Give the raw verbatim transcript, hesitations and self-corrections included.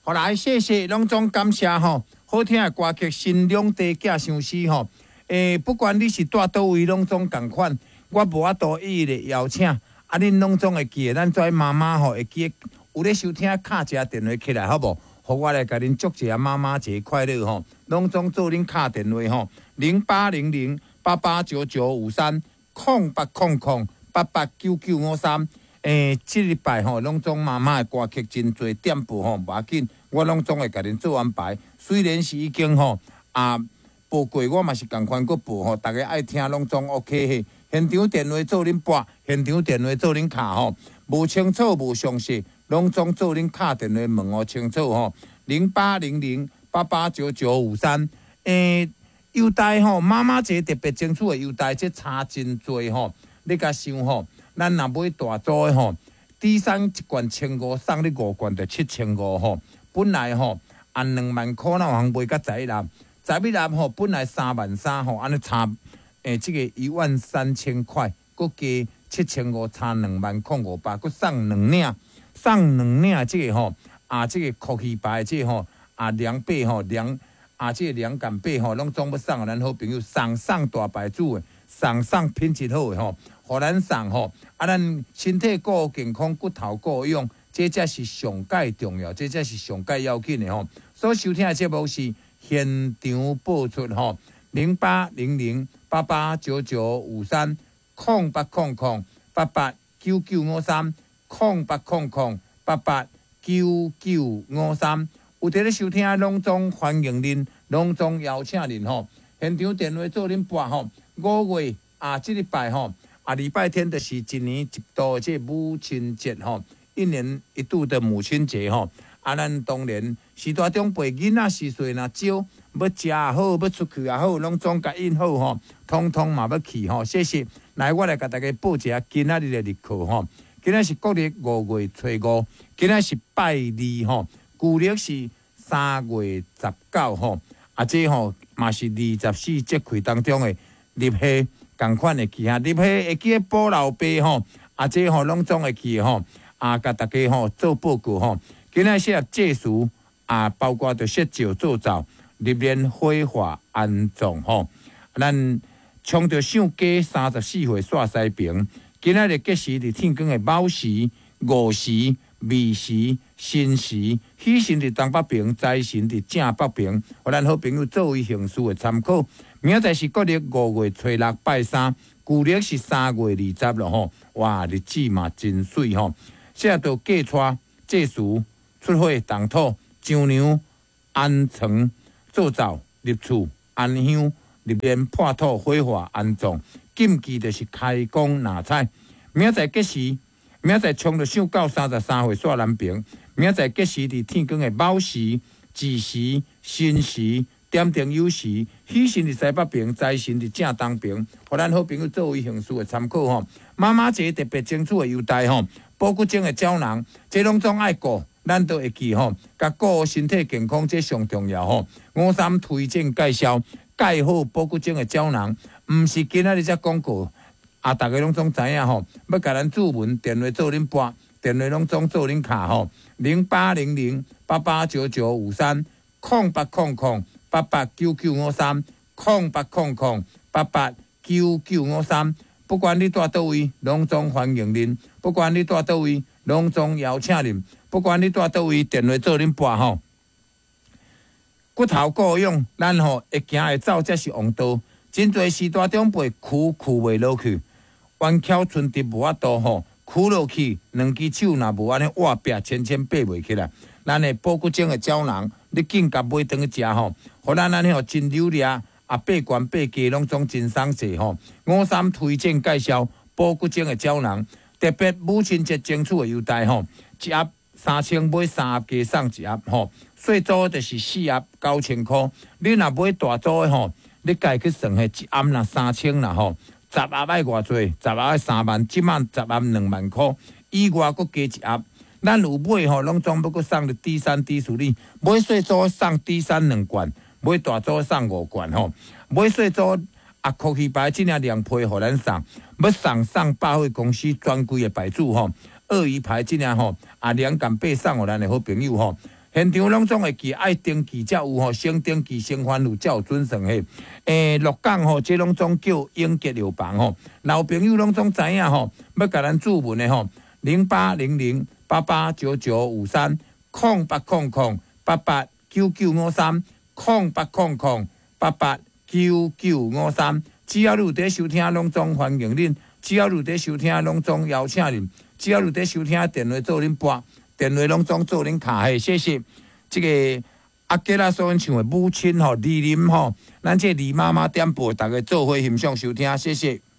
好来，谢谢，拢总感谢吼。好听的歌曲，新两地架相思吼。诶，不管你是住倒位，拢总共款。我无法度一一的邀请，啊，恁拢总会记得，咱做妈妈吼会记得，有咧收听，敲一下电话起来，好无？互我来甲恁祝一下妈妈节快乐吼。拢总做恁敲电话吼，零八零零八八九九五三空八空空八八九九五三。诶，即礼拜吼，拢总妈妈的歌曲真侪点播吼，无要紧，我拢总会甲恁做安排。虽然是已经吼啊播过，我嘛是共款搁播吼，大家爱听拢总 OK 嘿。现场电话做恁拨，现场电话做恁敲吼，无清楚无详细，拢总做恁敲电话问哦清楚吼。零八零零八八九九五三。诶，优待吼，妈妈节特别清楚的优待，即差真多吼。你甲想吼。咱若买大组的吼，第三一罐千五，送你五罐就七千五吼。本来吼按两万块，那行卖到十一粒，十一粒吼本来三万三吼，安尼差诶，即、欸这个一万三千块，佮加七千五，差两万块五百，佮送两领，送两领即个吼啊，即、这个酷气牌即个吼啊凉被吼凉啊，即、这个凉感被吼，拢总要送咱好朋友，送送大牌子的，送送品质好的吼。互咱送吼，啊，咱身体顾健康，骨头顾用，这才是上界重要，这才是上界要紧的吼。所收听的节目是现场播出吼，零八零零八八九九五三空八空空八八九九五三空八空空八八九九五三。有伫咧收听，拢总欢迎恁，拢总邀请恁吼。现场电话做恁拨吼，五月啊，即礼拜吼。啊，礼拜天就是一年一度这母亲节吼，一年一度的母亲节吼。啊，咱当然时代中辈囡仔时岁若少，要食也好，要出去也好，拢总甲应好吼，通通嘛要去吼。谢谢，来我来甲大家报一下今仔日的日课吼。今仔是国历五月初五，今仔是拜二吼，旧历是三月十九吼。啊，这吼嘛是二十四节气当中的立夏。共款会记哈，入去会记保老爸吼，啊，这吼拢总会记吼，啊，甲大家吼做报告吼。今仔写祭祀啊，包括着设酒做灶，入殓火化安葬吼。咱冲着上家三十四岁煞西平，今仔日吉时伫天光的卯时、午时、未时、申时，喜神伫东北边，财神伫正北边，互咱好朋友作为行事的参考。明仔载是国历五月初六拜三，旧历是三月二十咯吼。哇，日子嘛真水吼。现在都嫁娶、祭祀、出火、动土、上梁、安床、做灶、入厝、安香、入殓、破土、火化、安葬。禁忌就是开工拿菜。明仔载吉时，明仔载冲着上到三十三岁煞南平。明仔载吉时伫天光的卯时、子时、申时。点灯酉时，喜神伫西北边，财神伫正东边，互咱好朋友作为行事的参考吼。妈妈节特别清楚的优待吼，保骨精的胶囊，这拢总爱顾，咱都会记吼。甲顾身体健康，这上重要吼。五三推荐介绍，介好保骨精的胶囊，毋是今仔日只广告，啊，大家拢总知影吼。要甲咱注文，电话做恁拨，电话拢总做恁卡吼。零八零零八八九九五三空八空空。八八九九五三空八空空八八九九五三，不管你住倒位，拢总欢迎恁；不管你住倒位，拢总邀请恁；不管你住倒位，电话做恁拨吼。骨头够用，咱吼会行会走，才是王道。真侪时代长辈苦苦袂落去，弯翘春直无法度吼，苦落去，两只手若无安尼握壁，千千爬袂起来。咱的保骨精的胶囊，你紧甲买顿去食吼，互咱安尼吼真流利啊，爬悬爬低拢总真爽势吼。五三推荐介绍保骨精的胶囊，特别母亲节争取的优待吼，一盒三千买三盒加送一盒吼，细组就是四盒九千块。你若买大组的吼，你家去算下一盒若三千啦吼，十盒爱偌济？十盒爱三万，即满十盒两万块，以外佫加一盒。咱有买吼，拢总要阁送你 D 三 D 四哩，买细组送 D 三两罐，买大组送五罐吼。买细组啊，酷气牌即领凉被互咱送，要送送百货公司专柜的牌子吼。鳄鱼牌即领吼啊凉感被送互咱的好朋友吼。 现场拢总会记爱登记才有吼，先登记先番有才有准算嘿。诶，鹿港吼，这拢总叫永吉药房吼，老朋友拢总知影吼，要甲咱注文的吼，零八零零八八九九五三，空八空空八八九九五三，空八空空八八九九五三。只要你有在收听，拢总欢迎恁；只要你有在收听，拢总邀请恁；只要你有在收听，电话做恁拨。电话拢总做恁卡嘿，谢谢。这个阿吉拉所唱的母亲吼，李林吼，咱这李妈妈点播，大家做伙欣赏收听，谢谢。